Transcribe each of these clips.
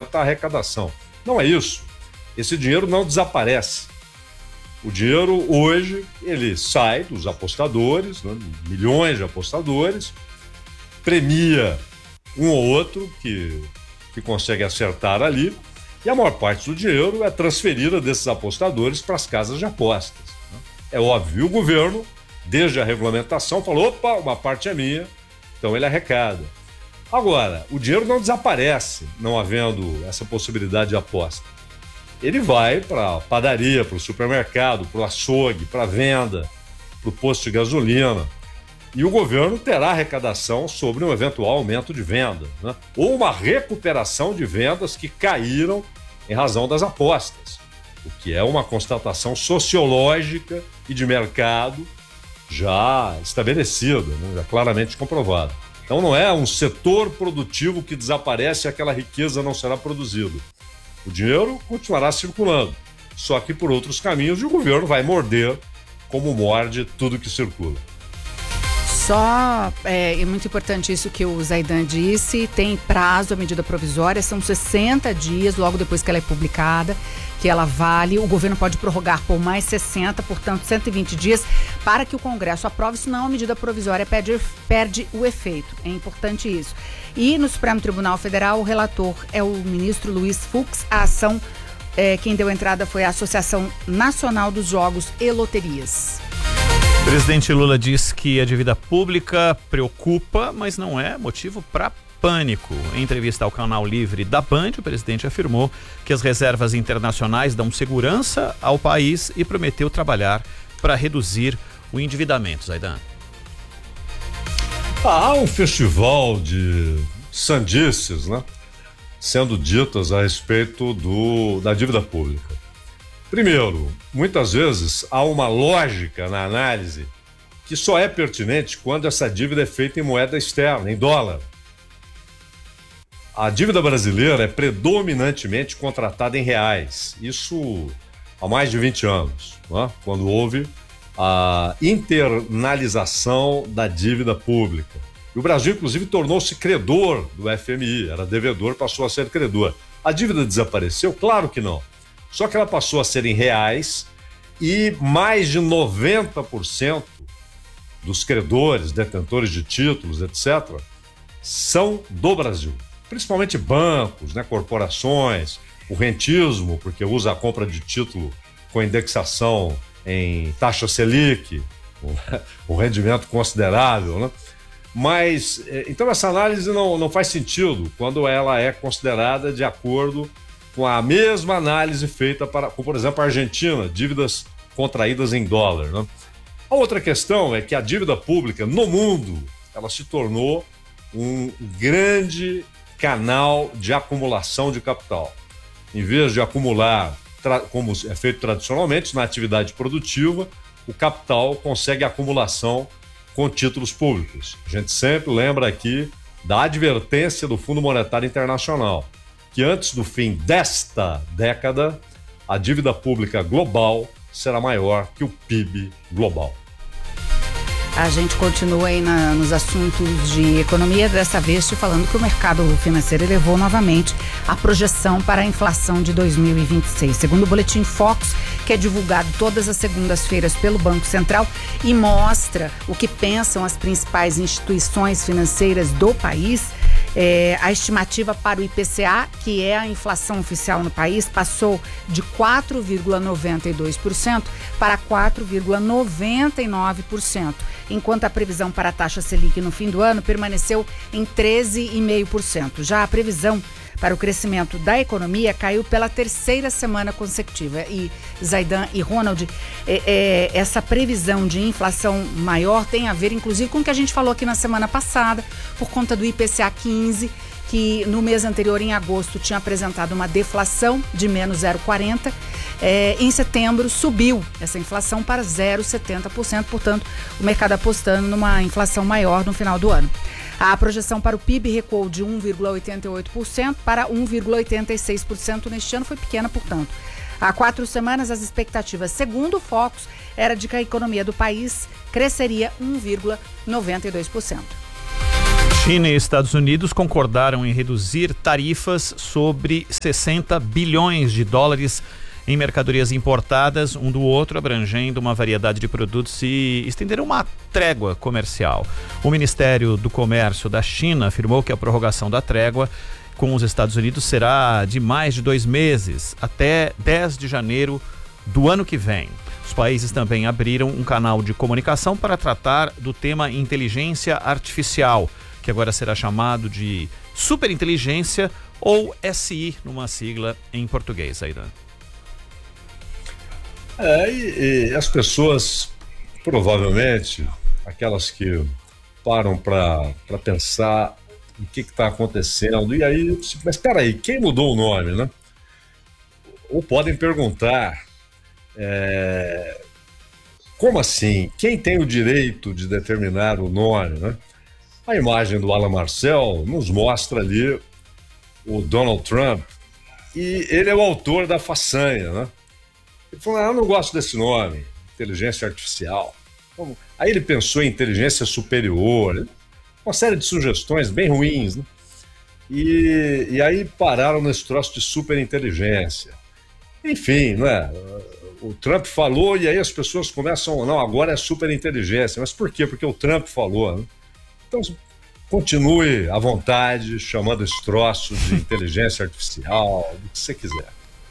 certa arrecadação. Não é isso. Esse dinheiro não desaparece. O dinheiro hoje, ele sai dos apostadores, né, milhões de apostadores, premia um ou outro que consegue acertar ali, e a maior parte do dinheiro é transferida desses apostadores para as casas de apostas. Né? É óbvio, o governo, desde a regulamentação, falou, opa, uma parte é minha, então ele arrecada. Agora, o dinheiro não desaparece, não havendo essa possibilidade de aposta. Ele vai para a padaria, para o supermercado, para o açougue, para a venda, para o posto de gasolina. E o governo terá arrecadação sobre um eventual aumento de venda, né? Ou uma recuperação de vendas que caíram em razão das apostas, o que é uma constatação sociológica e de mercado já estabelecida, né? Já claramente comprovada. Então não é um setor produtivo que desaparece e aquela riqueza não será produzida. O dinheiro continuará circulando, só que por outros caminhos, e o governo vai morder como morde tudo que circula. Só é muito importante isso que o Zaidan disse, tem prazo a medida provisória, são 60 dias logo depois que ela é publicada, que ela vale, o governo pode prorrogar por mais 60, portanto 120 dias para que o Congresso aprove, senão a medida provisória perde o efeito, é importante isso. E no Supremo Tribunal Federal o relator é o ministro Luiz Fux, a ação, quem deu entrada foi a Associação Nacional dos Jogos e Loterias. O presidente Lula diz que a dívida pública preocupa, mas não é motivo para pânico. Em entrevista ao canal Livre da Band, o presidente afirmou que as reservas internacionais dão segurança ao país e prometeu trabalhar para reduzir o endividamento. Zaidan. Há um festival de sandices, né, sendo ditas a respeito da dívida pública. Primeiro, muitas vezes há uma lógica na análise que só é pertinente quando essa dívida é feita em moeda externa, em dólar. A dívida brasileira é predominantemente contratada em reais. Isso há mais de 20 anos, né? Quando houve a internalização da dívida pública. E o Brasil, inclusive, tornou-se credor do FMI, era devedor, passou a ser credor. A dívida desapareceu? Claro que não. Só que ela passou a ser em reais e mais de 90% dos credores, detentores de títulos, etc., são do Brasil. Principalmente bancos, né, corporações, o rentismo, porque usa a compra de título com indexação em taxa Selic, um rendimento considerável, né? Mas, então essa análise não faz sentido quando ela é considerada de acordo com a mesma análise feita por exemplo, a Argentina, dívidas contraídas em dólar, né? A outra questão é que a dívida pública no mundo, ela se tornou um grande canal de acumulação de capital. Em vez de acumular, como é feito tradicionalmente na atividade produtiva, o capital consegue acumulação com títulos públicos. A gente sempre lembra aqui da advertência do Fundo Monetário Internacional, que antes do fim desta década, a dívida pública global será maior que o PIB global. A gente continua aí nos assuntos de economia, dessa vez falando que o mercado financeiro elevou novamente a projeção para a inflação de 2026. Segundo o Boletim Focus, que é divulgado todas as segundas-feiras pelo Banco Central e mostra o que pensam as principais instituições financeiras do país, a estimativa para o IPCA, que é a inflação oficial no país, passou de 4,92% para 4,99%, enquanto a previsão para a taxa Selic no fim do ano permaneceu em 13,5%. Já a previsão para o crescimento da economia caiu pela terceira semana consecutiva. E Zaidan e Ronald, essa previsão de inflação maior tem a ver, inclusive, com o que a gente falou aqui na semana passada, por conta do IPCA 15, que no mês anterior, em agosto, tinha apresentado uma deflação de menos 0,40%. Em setembro, subiu essa inflação para 0,70%, portanto, o mercado apostando numa inflação maior no final do ano. A projeção para o PIB recuou de 1,88% para 1,86% neste ano, foi pequena, portanto. Há 4 semanas, as expectativas, segundo o Focus, era de que a economia do país cresceria 1,92%. China e Estados Unidos concordaram em reduzir tarifas sobre 60 bilhões de dólares em mercadorias importadas um do outro, abrangendo uma variedade de produtos e estenderam uma trégua comercial. O Ministério do Comércio da China afirmou que a prorrogação da trégua com os Estados Unidos será de mais de 2 meses, até 10 de janeiro do ano que vem. Os países também abriram um canal de comunicação para tratar do tema inteligência artificial, que agora será chamado de superinteligência ou SI, numa sigla em português, Aidan. E as pessoas, provavelmente, aquelas que param para pensar o que está acontecendo, e aí, mas espera aí, quem mudou o nome, né? Ou podem perguntar, como assim? Quem tem o direito de determinar o nome, né? A imagem do Alan Marcel nos mostra ali o Donald Trump, e ele é o autor da façanha, né? Ele falou, eu não gosto desse nome, inteligência artificial. Aí ele pensou em inteligência superior, uma série de sugestões bem ruins, né? E aí pararam nesse troço de superinteligência. Enfim, né? O Trump falou e aí as pessoas começam, não, agora é superinteligência. Mas por quê? Porque o Trump falou, né? Então, continue à vontade, chamando esse troço de inteligência artificial, do que você quiser.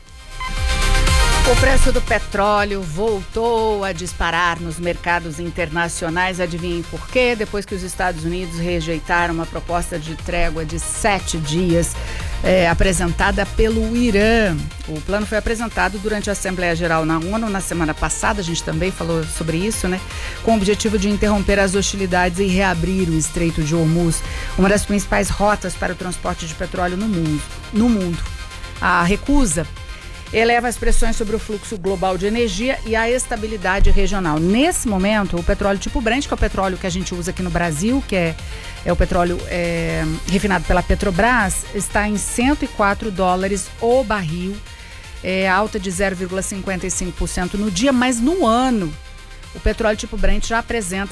O preço do petróleo voltou a disparar nos mercados internacionais. Adivinhem por quê? Depois que os Estados Unidos rejeitaram uma proposta de trégua de 7 dias apresentada pelo Irã. O plano foi apresentado durante a Assembleia Geral na ONU na semana passada, a gente também falou sobre isso, né? Com o objetivo de interromper as hostilidades e reabrir o Estreito de Hormuz, uma das principais rotas para o transporte de petróleo no mundo. A recusa eleva as pressões sobre o fluxo global de energia e a estabilidade regional. Nesse momento, o petróleo tipo Brent, que é o petróleo que a gente usa aqui no Brasil, que é o petróleo refinado pela Petrobras, está em $104 o barril, alta de 0,55% no dia, mas no ano o petróleo tipo Brent já apresenta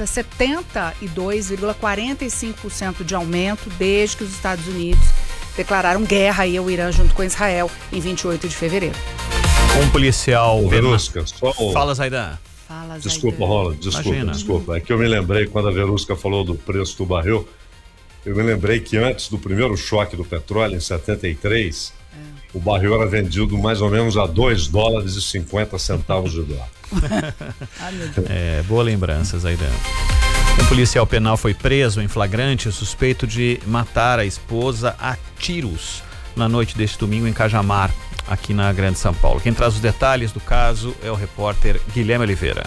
72,45% de aumento desde que os Estados Unidos declararam guerra aí ao Irã junto com Israel em 28 de fevereiro. Um policial... Verusca, Fala, Zaidan. Desculpa, Roland, desculpa. É que eu me lembrei, quando a Verusca falou do preço do barril, eu me lembrei que antes do primeiro choque do petróleo, em 73, o barril era vendido mais ou menos a $2,50 de dólar. Boa lembrança, Zaidan. Um policial penal foi preso em flagrante suspeito de matar a esposa a tiros na noite deste domingo em Cajamar, aqui na Grande São Paulo. Quem traz os detalhes do caso é o repórter Guilherme Oliveira.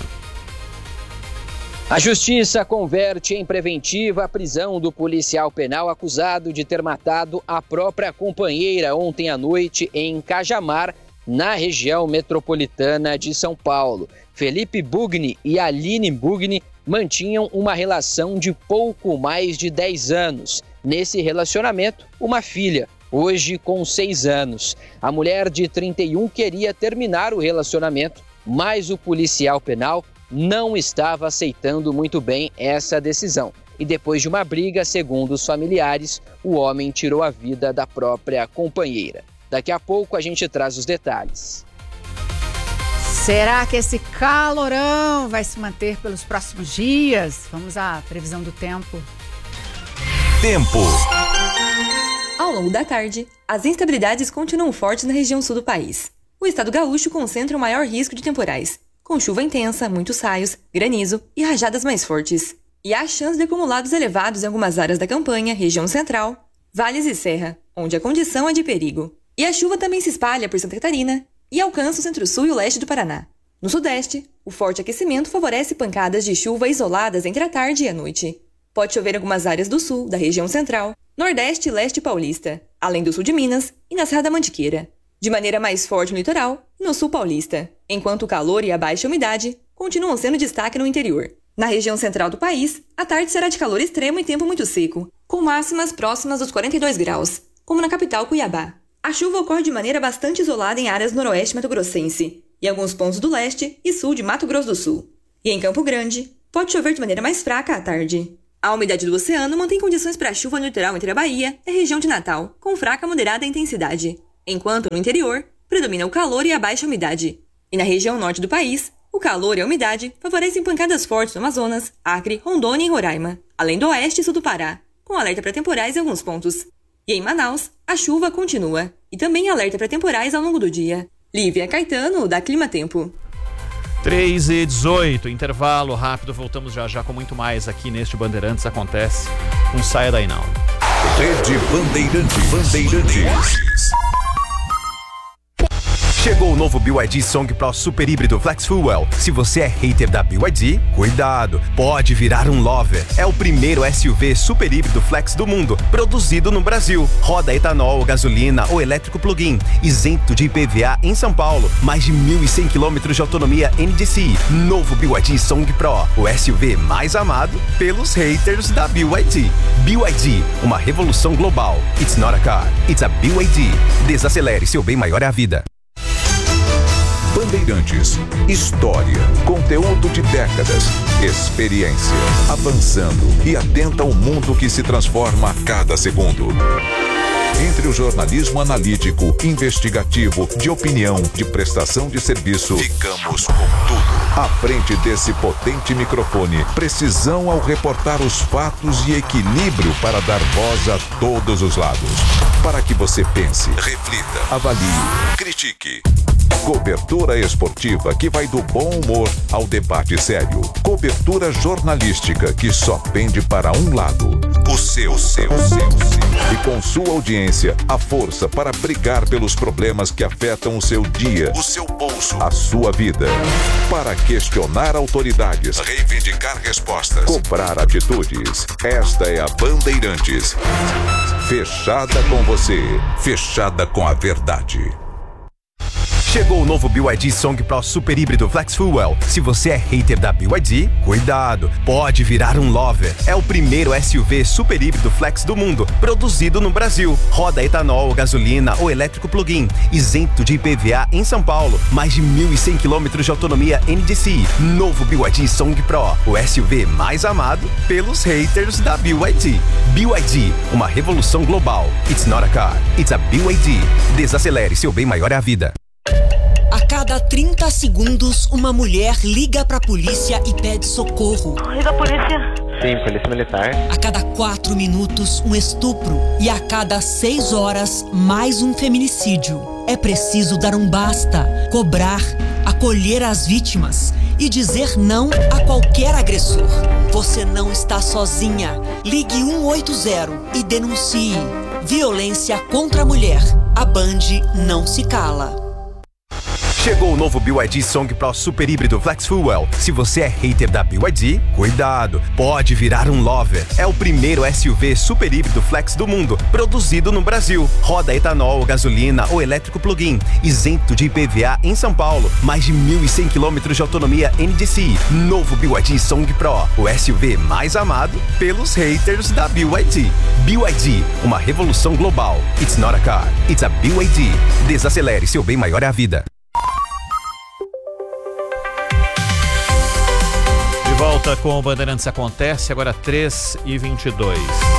A justiça converte em preventiva a prisão do policial penal acusado de ter matado a própria companheira ontem à noite em Cajamar, na região metropolitana de São Paulo. Felipe Bugni e Aline Bugni mantinham uma relação de pouco mais de 10 anos. Nesse relacionamento, uma filha, hoje com 6 anos. A mulher de 31 queria terminar o relacionamento, mas o policial penal não estava aceitando muito bem essa decisão. E depois de uma briga, segundo os familiares, o homem tirou a vida da própria companheira. Daqui a pouco a gente traz os detalhes. Será que esse calorão vai se manter pelos próximos dias? Vamos à previsão do tempo. Tempo. Ao longo da tarde, as instabilidades continuam fortes na região sul do país. O estado gaúcho concentra o maior risco de temporais, com chuva intensa, muitos raios, granizo e rajadas mais fortes. E há chance de acumulados elevados em algumas áreas da campanha, região central, vales e serra, onde a condição é de perigo. E a chuva também se espalha por Santa Catarina e alcança o centro-sul e o leste do Paraná. No sudeste, o forte aquecimento favorece pancadas de chuva isoladas entre a tarde e a noite. Pode chover em algumas áreas do sul, da região central, nordeste e leste paulista, além do sul de Minas e na Serra da Mantiqueira. De maneira mais forte no litoral e no sul paulista, enquanto o calor e a baixa umidade continuam sendo destaque no interior. Na região central do país, a tarde será de calor extremo e tempo muito seco, com máximas próximas dos 42 graus, como na capital Cuiabá. A chuva ocorre de maneira bastante isolada em áreas noroeste mato-grossense e alguns pontos do leste e sul de Mato Grosso do Sul. E em Campo Grande, pode chover de maneira mais fraca à tarde. A umidade do oceano mantém condições para chuva no litoral entre a Bahia e a região de Natal, com fraca a moderada intensidade, enquanto no interior predomina o calor e a baixa umidade. E na região norte do país, o calor e a umidade favorecem pancadas fortes no Amazonas, Acre, Rondônia e Roraima, além do oeste e sul do Pará, com alerta para temporais em alguns pontos. E em Manaus, a chuva continua, e também alerta para temporais ao longo do dia. Lívia Caetano, da Clima Tempo. 3h18, intervalo rápido, voltamos já com muito mais aqui neste Bandeirantes Acontece. Não saia daí não. Rede Bandeirantes. Chegou o novo BYD Song Pro Super Híbrido Flex Fuel. Se você é hater da BYD, cuidado, pode virar um lover. É o primeiro SUV super híbrido flex do mundo, produzido no Brasil. Roda etanol, gasolina ou elétrico plug-in, isento de IPVA em São Paulo. Mais de 1.100 km de autonomia NDCi. Novo BYD Song Pro, o SUV mais amado pelos haters da BYD. BYD, uma revolução global. It's not a car, it's a BYD. Desacelere, seu bem maior é a vida. Bandeirantes, história, conteúdo de décadas, experiência, avançando e atenta ao mundo que se transforma a cada segundo. Entre o jornalismo analítico, investigativo, de opinião, de prestação de serviço, ficamos com tudo. À frente desse potente microfone, precisão ao reportar os fatos e equilíbrio para dar voz a todos os lados. Para que você pense, reflita, avalie, critique. Cobertura esportiva que vai do bom humor ao debate sério. Cobertura jornalística que só pende para um lado. O seu. E com sua audiência, a força para brigar pelos problemas que afetam o seu dia, o seu bolso, a sua vida. Para questionar autoridades, reivindicar respostas, cobrar atitudes. Esta é a Bandeirantes. Fechada com você, fechada com a verdade. Chegou o novo BYD Song Pro Super Híbrido Flex Fuel. Se você é hater da BYD, cuidado, pode virar um lover. É o primeiro SUV super híbrido flex do mundo, produzido no Brasil. Roda etanol, gasolina ou elétrico plug-in, isento de IPVA em São Paulo. Mais de 1.100 km de autonomia NDCi. Novo BYD Song Pro, o SUV mais amado pelos haters da BYD. BYD, uma revolução global. It's not a car, it's a BYD. Desacelere, seu bem maior é a vida. A cada 30 segundos, uma mulher liga pra polícia e pede socorro. Liga a polícia. Sim, polícia militar. A cada 4 minutos, um estupro. E a cada 6 horas, mais um feminicídio. É preciso dar um basta, cobrar, acolher as vítimas e dizer não a qualquer agressor. Você não está sozinha. Ligue 180 e denuncie. Violência contra a mulher. A Band não se cala. Chegou o novo BYD Song Pro Super Híbrido Flex Fuel. Se você é hater da BYD, cuidado, pode virar um lover. É o primeiro SUV super híbrido flex do mundo, produzido no Brasil. Roda etanol, gasolina ou elétrico plug-in, isento de IPVA em São Paulo. Mais de 1.100 km de autonomia NDCi. Novo BYD Song Pro, o SUV mais amado pelos haters da BYD. BYD, uma revolução global. It's not a car, it's a BYD. Desacelere, seu bem maior é a vida. Volta com o Bandeirantes Acontece, agora 3h22.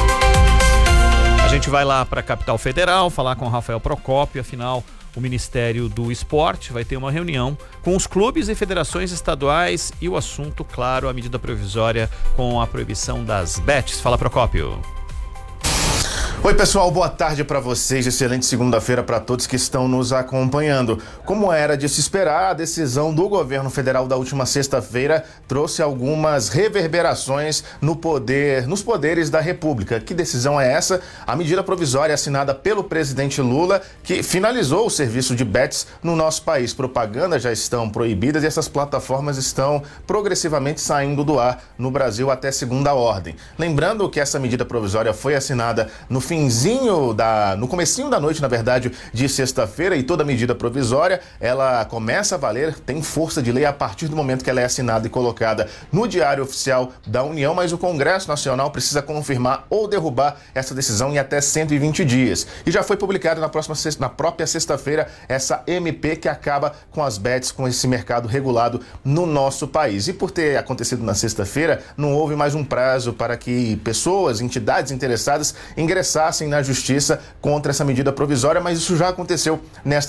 A gente vai lá para a capital federal falar com o Rafael Procópio, afinal o Ministério do Esporte vai ter uma reunião com os clubes e federações estaduais e o assunto, claro, a medida provisória com a proibição das bets. Fala, Procópio. Oi pessoal, boa tarde para vocês, excelente segunda-feira para todos que estão nos acompanhando. Como era de se esperar, a decisão do governo federal da última sexta-feira trouxe algumas reverberações nos poderes da República. Que decisão é essa? A medida provisória assinada pelo presidente Lula, que finalizou o serviço de bets no nosso país. Propagandas já estão proibidas e essas plataformas estão progressivamente saindo do ar no Brasil até segunda ordem. Lembrando que essa medida provisória foi assinada no no comecinho da noite, na verdade, de sexta-feira, e toda medida provisória, ela começa a valer, tem força de lei a partir do momento que ela é assinada e colocada no Diário Oficial da União, mas o Congresso Nacional precisa confirmar ou derrubar essa decisão em até 120 dias. E já foi publicada na própria sexta-feira essa MP que acaba com as bets, com esse mercado regulado no nosso país. E por ter acontecido na sexta-feira, não houve mais um prazo para que pessoas, entidades interessadas ingressassem na justiça contra essa medida provisória, mas isso já aconteceu nesta